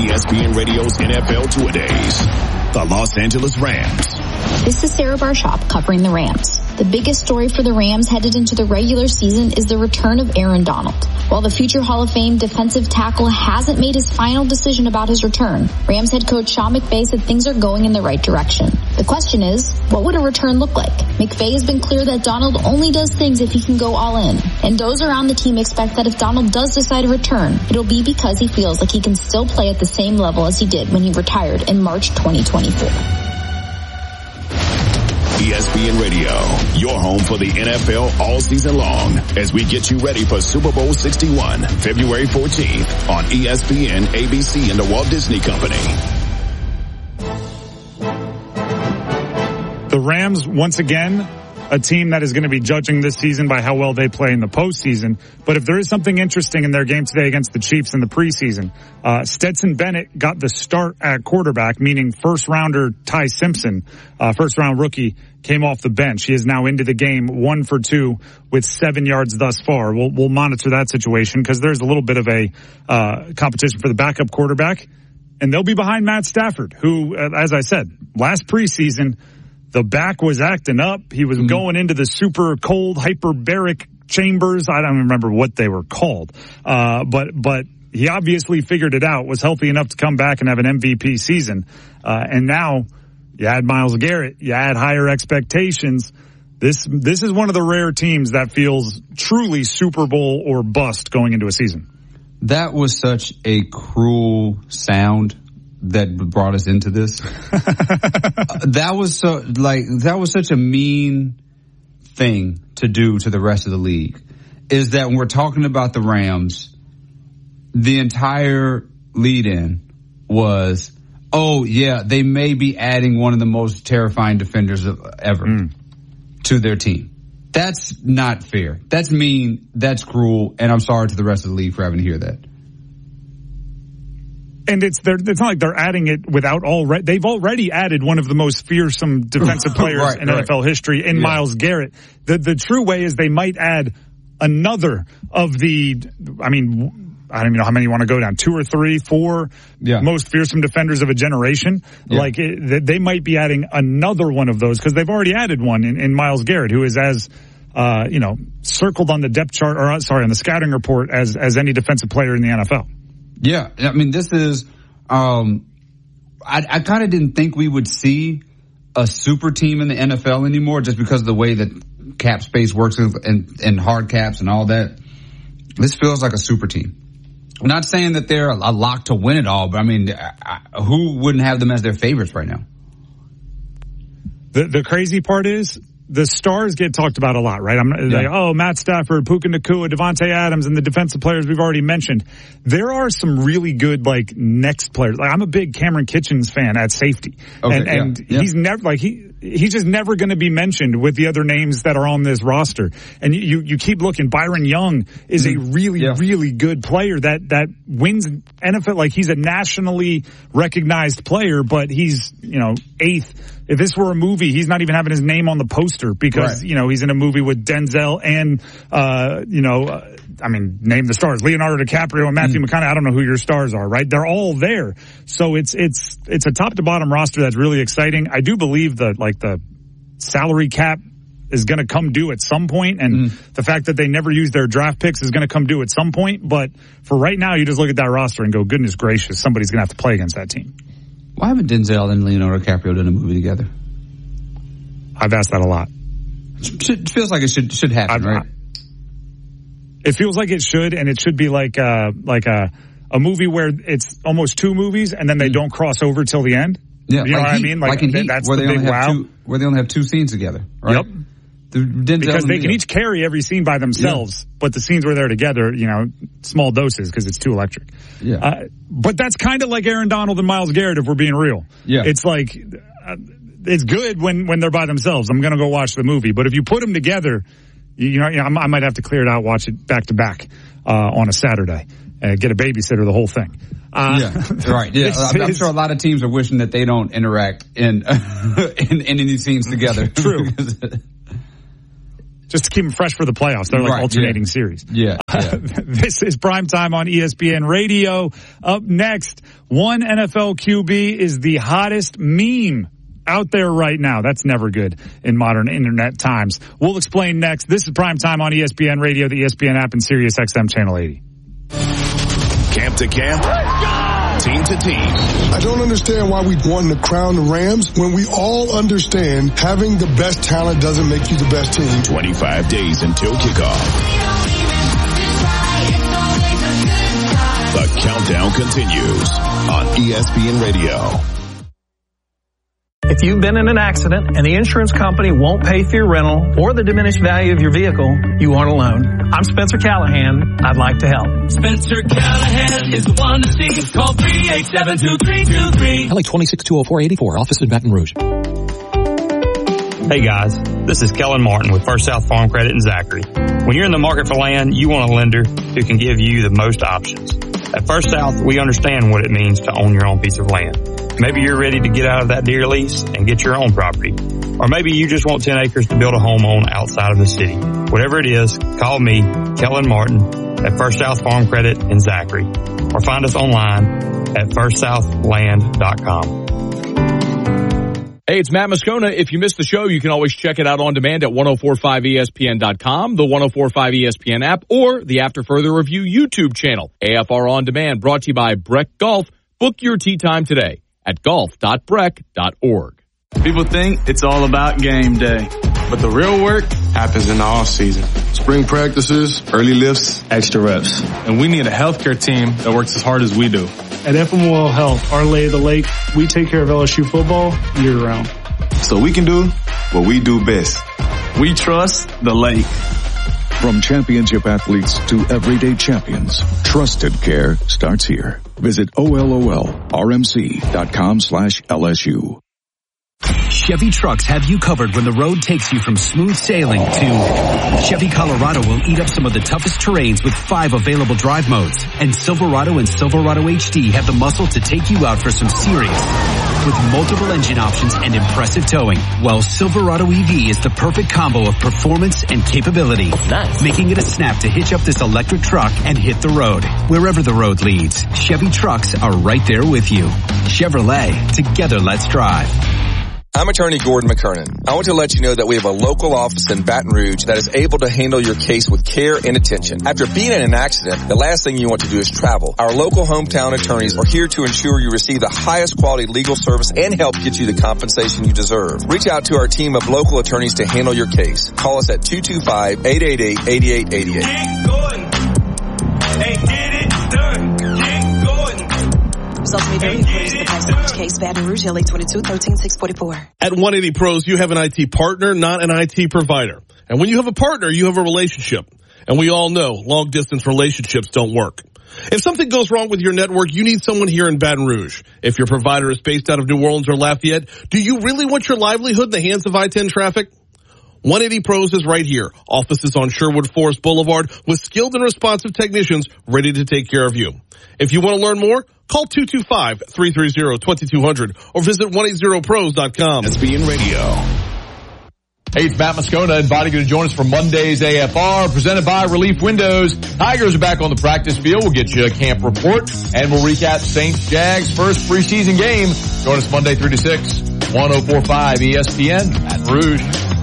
ESPN Radio's NFL Two-A-Days. The Los Angeles Rams. This is Sarah Barshop covering the Rams. The biggest story for the Rams headed into the regular season is the return of Aaron Donald. While the future Hall of Fame defensive tackle hasn't made his final decision about his return, Rams head coach Sean McVay said things are going in the right direction. The question is, what would a return look like? McVay has been clear that Donald only does things if he can go all in. And those around the team expect that if Donald does decide to return, it'll be because he feels like he can still play at the same level as he did when he retired in March 2024. ESPN Radio, your home for the NFL all season long, as we get you ready for Super Bowl 61, February 14th on ESPN, ABC, and the Walt Disney Company. The Rams, once again, a team that is going to be judging this season by how well they play in the postseason. But if there is something interesting in their game today against the Chiefs in the preseason, Stetson Bennett got the start at quarterback, meaning first-rounder Ty Simpson, first-round rookie, came off the bench. He is now into the game 1 for 2 with 7 yards thus far. We'll monitor that situation because there's a little bit of a competition for the backup quarterback. And they'll be behind Matt Stafford, who, as I said, last preseason, the back was acting up. He was going into the super cold hyperbaric chambers. I don't remember what they were called. But he obviously figured it out, was healthy enough to come back and have an MVP season. And now you add Myles Garrett, you add higher expectations. This is one of the rare teams that feels truly Super Bowl or bust going into a season. That was such a cruel sound that brought us into this. That was such a mean thing to do to the rest of the league. Is that when we're talking about the Rams, the entire lead-in was, oh yeah, they may be adding one of the most terrifying defenders ever to their team. That's not fair. That's mean. That's cruel. And I'm sorry to the rest of the league for having to hear that. And it's not like they're adding it without already. They've already added one of the most fearsome defensive players in NFL history in Myles Garrett. The true way is they might add another of the, I mean, I don't even know how many you want to go down, 2 or 3, 4 most fearsome defenders of a generation. Like they might be adding another one of those because they've already added one in Myles Garrett, who is as, circled on the depth chart on the scouting report as any defensive player in the NFL. Yeah, I mean, this is, I kind of didn't think we would see a super team in the NFL anymore just because of the way that cap space works and hard caps and all that. This feels like a super team. I'm not saying that they're a lock to win it all, but I mean, who wouldn't have them as their favorites right now? The crazy part is, the stars get talked about a lot, right? Like, Matt Stafford, Puka Nacua, Devontae Adams, and the defensive players we've already mentioned. There are some really good, next players. I'm a big Cameron Kitchens fan at safety. Okay, he's never, he's just never going to be mentioned with the other names that are on this roster. And you keep looking. Byron Young is a really good player that wins NFL. He's a nationally recognized player, but he's, 8th. If this were a movie, he's not even having his name on the poster because, he's in a movie with Denzel and, name the stars, Leonardo DiCaprio and Matthew McConaughey. I don't know who your stars are, right? They're all there. So it's a top to bottom roster that's really exciting. I do believe that the salary cap is going to come due at some point, and the fact that they never use their draft picks is going to come due at some point. But for right now, you just look at that roster and go, goodness gracious, somebody's going to have to play against that team. Why haven't Denzel and Leonardo DiCaprio done a movie together? I've asked that a lot. It feels like it should happen, right? It feels like it should, and it should be like a movie where it's almost 2 movies, and then they don't cross over till the end. Yeah, you know what I mean? Like in Heat, that's where the big wow. Where they only have 2 scenes together, right? Yep. Because they can each carry every scene by themselves, but the scenes where they're together, small doses because it's too electric. Yeah. But that's kind of like Aaron Donald and Myles Garrett, if we're being real. Yeah. It's like, it's good when they're by themselves. I'm going to go watch the movie. But if you put them together, I might have to clear it out, watch it back to back on a Saturday, get a babysitter, the whole thing. Right. Yeah, I'm sure a lot of teams are wishing that they don't interact in any scenes together. True. Just to keep them fresh for the playoffs. They're like alternating series. Yeah. This is Primetime on ESPN Radio. Up next, one NFL QB is the hottest meme out there right now. That's never good in modern internet times. We'll explain next. This is Primetime on ESPN Radio, the ESPN app, and Sirius XM Channel 80. Camp to camp, team to team. I don't understand why we want to crown the Rams when we all understand having the best talent doesn't make you the best team. 25 days until kickoff. The countdown continues on ESPN Radio. If you've been in an accident and the insurance company won't pay for your rental or the diminished value of your vehicle, you aren't alone. I'm Spencer Callahan. I'd like to help. Spencer Callahan is the one to see. Call 387-2323. LA 2620484, office in Baton Rouge. Hey guys, this is Kellen Martin with First South Farm Credit in Zachary. When you're in the market for land, you want a lender who can give you the most options. At First South, we understand what it means to own your own piece of land. Maybe you're ready to get out of that deer lease and get your own property. Or maybe you just want 10 acres to build a home on outside of the city. Whatever it is, call me, Kellen Martin, at First South Farm Credit in Zachary. Or find us online at firstsouthland.com. Hey, it's Matt Moscona. If you missed the show, you can always check it out on demand at 1045ESPN.com, the 1045ESPN app, or the After Further Review YouTube channel. AFR On Demand, brought to you by Breck Golf. Book your tee time today at golf.breck.org. People think it's all about game day, but the real work happens in the off season. Spring practices, early lifts, Extra reps. And we need a healthcare team that works as hard as we do. At FMOL Health, our lay of the lake, we take care of LSU football year round. So we can do what we do best. We trust the lake. From championship athletes to everyday champions, trusted care starts here. Visit OLOLRMC.com/LSU. Chevy trucks have you covered when the road takes you from smooth sailing to Chevy Colorado will eat up some of the toughest terrains with 5 available drive modes. And Silverado and Silverado HD have the muscle to take you out for some serious with multiple engine options and impressive towing. While Silverado EV is the perfect combo of performance and capability, making it a snap to hitch up this electric truck and hit the road. Wherever the road leads, Chevy trucks are right there with you. Chevrolet, together let's drive. I'm attorney Gordon McKernan. I want to let you know that we have a local office in Baton Rouge that is able to handle your case with care and attention. After being in an accident, the last thing you want to do is travel. Our local hometown attorneys are here to ensure you receive the highest quality legal service and help get you the compensation you deserve. Reach out to our team of local attorneys to handle your case. Call us at 225-888-8888. Get going. Hey, get it done. Get going. Results may vary according to the price case. Baton Rouge, LA 22-13-644. At 180 Pros, you have an IT partner, not an IT provider. And when you have a partner, you have a relationship. And we all know long-distance relationships don't work. If something goes wrong with your network, you need someone here in Baton Rouge. If your provider is based out of New Orleans or Lafayette, do you really want your livelihood in the hands of I-10 traffic? 180 Pros is right here. Offices on Sherwood Forest Boulevard with skilled and responsive technicians ready to take care of you. If you want to learn more, call 225-330-2200 or visit 180pros.com. ESPN Radio. Hey, it's Matt Moscona inviting you to join us for Monday's AFR presented by Relief Windows. Tigers are back on the practice field. We'll get you a camp report and we'll recap Saints Jags first preseason game. Join us Monday 3 to 6, 1045 ESPN, Baton Rouge.